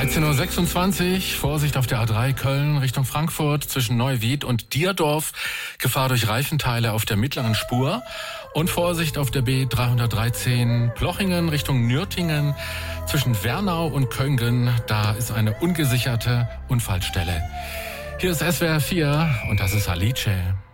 13.26 Uhr, Vorsicht auf der A3 Köln Richtung Frankfurt zwischen Neuwied und Dierdorf, Gefahr durch Reifenteile auf der mittleren Spur und Vorsicht auf der B313 Plochingen Richtung Nürtingen zwischen Wernau und Köngen, da ist eine ungesicherte Unfallstelle. Hier ist SWR 4 und das ist Alice.